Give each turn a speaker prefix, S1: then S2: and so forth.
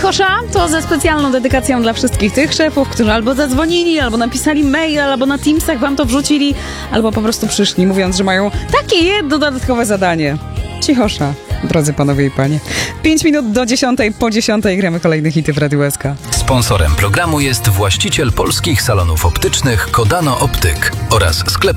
S1: Cichosza to ze specjalną dedykacją dla wszystkich tych szefów, którzy albo zadzwonili, albo napisali mail, albo na Teamsach wam to wrzucili, albo po prostu przyszli, mówiąc, że mają takie jedno dodatkowe zadanie. Cichosza, drodzy panowie i panie. 5 minut do 10, po 10 gramy kolejne hity w Radiu SK.
S2: Sponsorem programu jest właściciel polskich salonów optycznych Kodano Optyk oraz sklep